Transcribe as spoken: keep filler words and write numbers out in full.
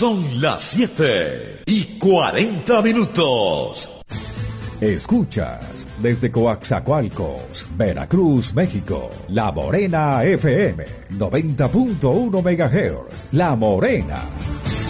Son las siete y cuarenta minutos. Escuchas desde Coaxacualcos, Veracruz, México, La Morena F M, noventa punto uno megahertz. La Morena.